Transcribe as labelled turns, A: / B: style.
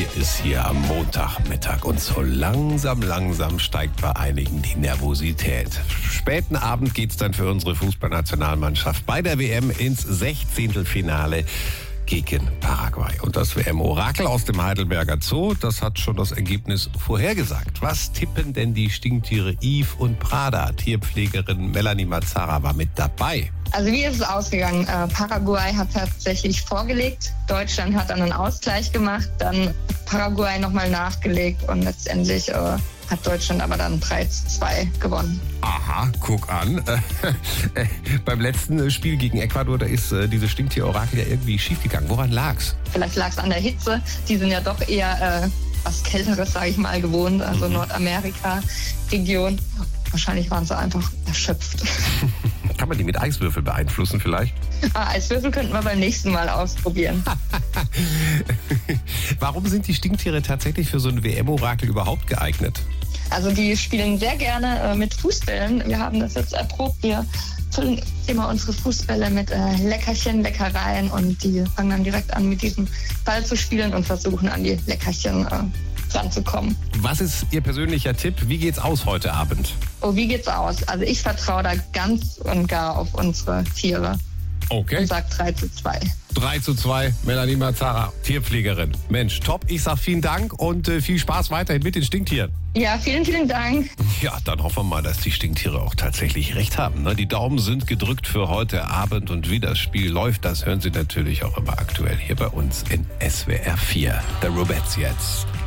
A: Wir ist hier am Montagmittag und so langsam steigt bei einigen die Nervosität. Späten Abend geht's dann für unsere Fußballnationalmannschaft bei der WM ins 16. Finale gegen Paraguay. Und das WM-Orakel aus dem Heidelberger Zoo, das hat schon das Ergebnis vorhergesagt. Was tippen denn die Stinktiere Yves und Prada? Tierpflegerin Melanie Mazzara war mit dabei.
B: Also wie ist es ausgegangen? Paraguay hat tatsächlich vorgelegt. Deutschland hat dann einen Ausgleich gemacht. Dann Paraguay nochmal nachgelegt. Und letztendlich hat Deutschland aber dann 3-2 gewonnen.
A: Aha, guck an. Beim letzten Spiel gegen Ecuador, da ist dieses Stinktier-Orakel ja irgendwie schiefgegangen. Woran lag's?
B: Vielleicht lag es an der Hitze. Die sind ja doch eher was Kälteres, sage ich mal, gewohnt. Also Nordamerika-Region. Wahrscheinlich waren sie einfach erschöpft.
A: Kann man die mit Eiswürfel beeinflussen vielleicht?
B: Eiswürfel könnten wir beim nächsten Mal ausprobieren.
A: Warum sind die Stinktiere tatsächlich für so ein WM-Orakel überhaupt geeignet?
B: Also die spielen sehr gerne mit Fußbällen. Wir haben das jetzt erprobt. Wir füllen immer unsere Fußbälle mit Leckerchen, Leckereien und die fangen dann direkt an, mit diesem Ball zu spielen und versuchen an die Leckerchen ranzukommen.
A: Was ist Ihr persönlicher Tipp? Wie geht's aus heute Abend?
B: Oh, wie geht's aus? Also ich vertraue da ganz und gar auf unsere Tiere.
A: Okay.
B: Und sag 3-2.
A: 3-2, Melanie Mazzara, Tierpflegerin. Mensch, top. Ich sag vielen Dank und viel Spaß weiterhin mit den Stinktieren.
B: Ja, vielen Dank.
A: Ja, dann hoffen wir mal, dass die Stinktiere auch tatsächlich recht haben. Die Daumen sind gedrückt für heute Abend und wie das Spiel läuft, das hören Sie natürlich auch immer aktuell hier bei uns in SWR 4. The Rubettes jetzt.